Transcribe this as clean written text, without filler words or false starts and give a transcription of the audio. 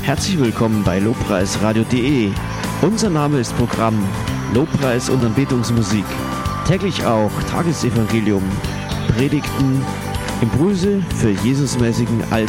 Herzlich willkommen bei lobpreisradio.de. Unser Name ist Programm Lobpreis und Anbetungsmusik. Täglich auch Tagesevangelium, Predigten, Impulse für Jesusmäßigen Alltag.